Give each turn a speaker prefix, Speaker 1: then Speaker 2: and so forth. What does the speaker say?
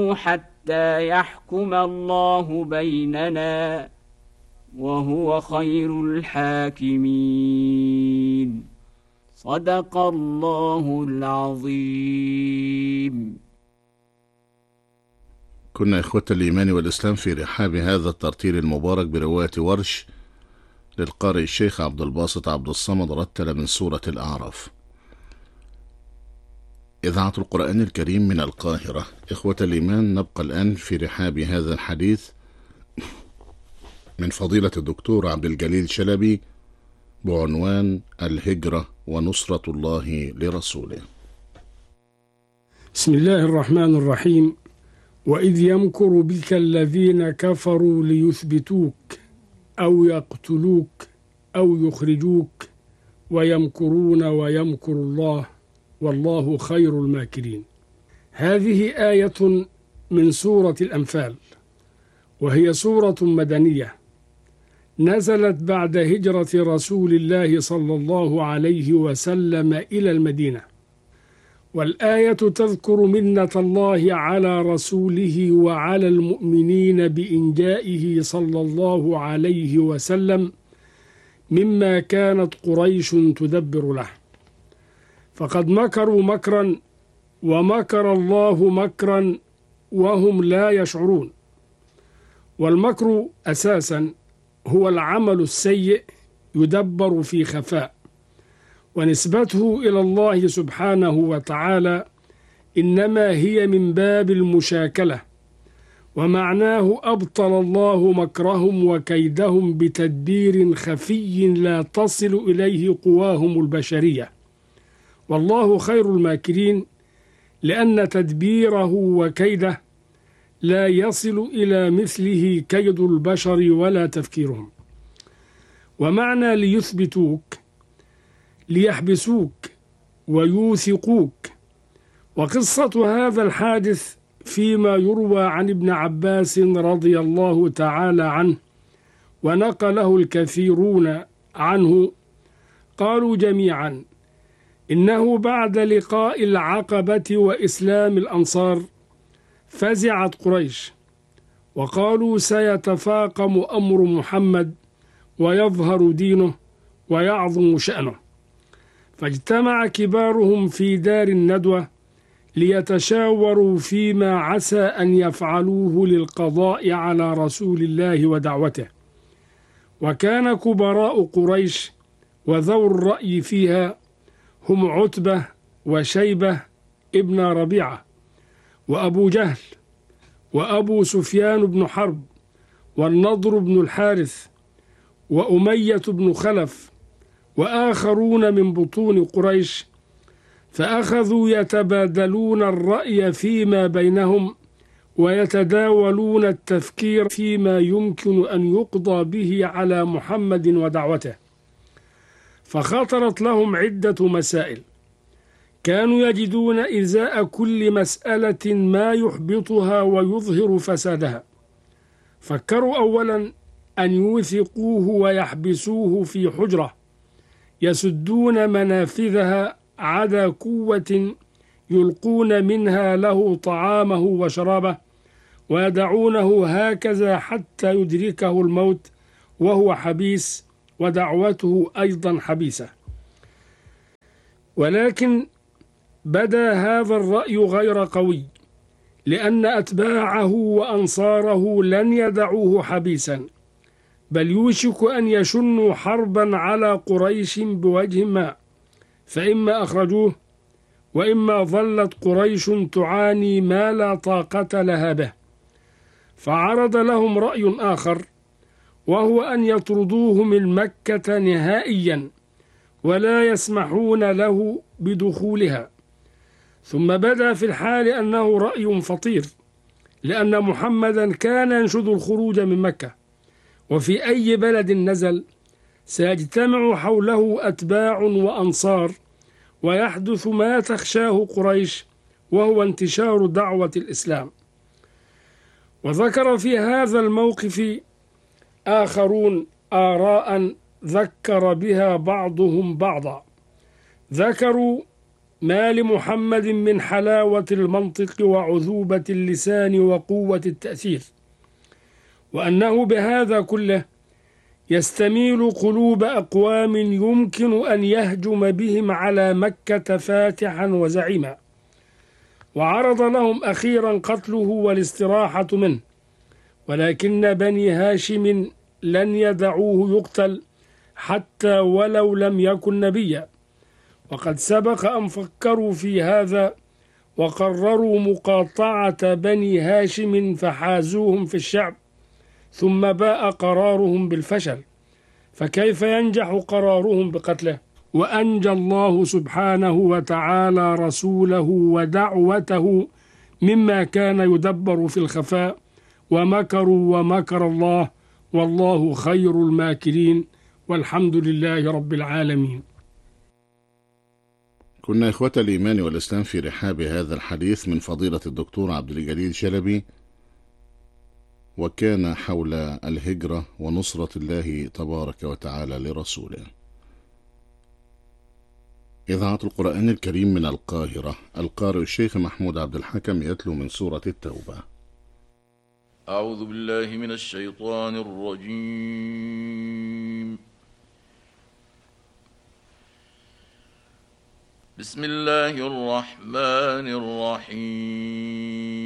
Speaker 1: حتى يحكم الله بيننا وهو خير الحاكمين. صدق الله العظيم.
Speaker 2: كنا إخوة الإيمان والإسلام في رحاب هذا الترتيل المبارك برواية ورش للقارئ الشيخ عبد الباسط عبد الصمد، رتل من سورة الأعراف. إذاعة القرآن الكريم من القاهرة. إخوة الإيمان، نبقى الآن في رحاب هذا الحديث من فضيلة الدكتور عبد الجليل شلبي بعنوان الهجرة ونصرة الله لرسوله.
Speaker 3: بسم الله الرحمن الرحيم. وإذ يمكر بك الذين كفروا ليثبتوك أو يقتلوك أو يخرجوك ويمكرون ويمكر الله والله خير الماكرين. هذه آية من سورة الأنفال، وهي سورة مدنية نزلت بعد هجرة رسول الله صلى الله عليه وسلم إلى المدينة، والآية تذكر منة الله على رسوله وعلى المؤمنين بإنجائه صلى الله عليه وسلم مما كانت قريش تدبر له، فقد مكروا مكرا ومكر الله مكرا وهم لا يشعرون. والمكر أساسا هو العمل السيء يدبر في خفاء، ونسبته إلى الله سبحانه وتعالى إنما هي من باب المشاكلة، ومعناه أبطل الله مكرهم وكيدهم بتدبير خفي لا تصل إليه قواهم البشرية، والله خير الماكرين، لأن تدبيره وكيده لا يصل إلى مثله كيد البشر ولا تفكيرهم. ومعنى ليثبتوك ليحبسوك ويوثقوك. وقصة هذا الحادث فيما يروى عن ابن عباس رضي الله تعالى عنه، ونقله الكثيرون عنه، قالوا جميعا إنه بعد لقاء العقبة وإسلام الأنصار فزعت قريش، وقالوا سيتفاقم أمر محمد ويظهر دينه ويعظم شأنه، فاجتمع كبارهم في دار الندوة ليتشاوروا فيما عسى أن يفعلوه للقضاء على رسول الله ودعوته. وكان كبراء قريش وذو الرأي فيها هم عتبة وشيبة ابن ربيعة وأبو جهل وأبو سفيان بن حرب والنضر بن الحارث وأمية بن خلف وآخرون من بطون قريش، فأخذوا يتبادلون الرأي فيما بينهم ويتداولون التفكير فيما يمكن أن يقضى به على محمد ودعوته. فخطرت لهم عدة مسائل كانوا يجدون إزاء كل مسألة ما يحبطها ويظهر فسادها. فكروا أولا أن يوثقوه ويحبسوه في حجرة يسدون منافذها عدا قوة يلقون منها له طعامه وشرابه، ويدعونه هكذا حتى يدركه الموت وهو حبيس، ودعوته أيضا حبيسة. ولكن بدا هذا الرأي غير قوي، لأن أتباعه وأنصاره لن يدعوه حبيسا، بل يوشك أن يشنوا حربا على قريش بوجه ما، فإما أخرجوه وإما ظلت قريش تعاني ما لا طاقة لها به. فعرض لهم رأي آخر، وهو أن يطردوه من مكة نهائيا ولا يسمحون له بدخولها. ثم بدا في الحال أنه رأي خطير، لأن محمدا كان ينشد الخروج من مكة، وفي أي بلد نزل سيجتمع حوله أتباع وأنصار، ويحدث ما تخشاه قريش، وهو انتشار دعوة الإسلام. وذكر في هذا الموقف آخرون آراء ذكر بها بعضهم بعضا. ذكروا ما لمحمد من حلاوة المنطق وعذوبة اللسان وقوة التأثير، وأنه بهذا كله يستميل قلوب أقوام يمكن أن يهجم بهم على مكة فاتحا وزعيما، وعرض لهم أخيرا قتله والاستراحة منه، ولكن بني هاشم لن يدعوه يقتل حتى ولو لم يكن نبيا، وقد سبق أن فكروا في هذا وقرروا مقاطعة بني هاشم فحازوهم في الشعب، ثم باء قرارهم بالفشل، فكيف ينجح قرارهم بقتله؟ وأنجى الله سبحانه وتعالى رسوله ودعوته مما كان يدبر في الخفاء، ومكروا ومكر الله والله خير الماكرين، والحمد لله رب العالمين.
Speaker 2: كنا إخوة الإيمان والإسلام في رحاب هذا الحديث من فضيلة الدكتور عبد الجليل شلبي، وكان حول الهجرة ونصرة الله تبارك وتعالى لرسوله. إذاعة القرآن الكريم من القاهرة، القارئ الشيخ محمود عبد الحكم يتلو من سورة التوبة.
Speaker 4: أعوذ بالله من الشيطان الرجيم. بسم الله الرحمن الرحيم.